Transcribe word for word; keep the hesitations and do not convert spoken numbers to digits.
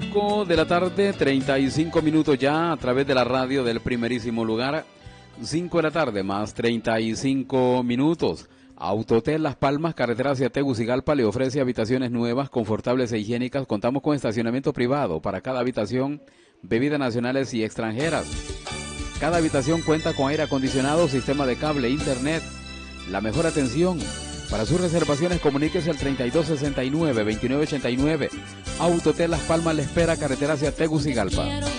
cinco de la tarde, treinta y cinco minutos ya a través de la radio del primerísimo lugar. cinco de la tarde más treinta y cinco minutos. Autotel Las Palmas, carretera hacia Tegucigalpa, le ofrece habitaciones nuevas, confortables e higiénicas. Contamos con estacionamiento privado para cada habitación, bebidas nacionales y extranjeras. Cada habitación cuenta con aire acondicionado, sistema de cable, internet. La mejor atención. Para sus reservaciones, comuníquese al treinta y dos sesenta y nueve, veintinueve ochenta y nueve. Autotel Las Palmas le espera, carretera hacia Tegucigalpa.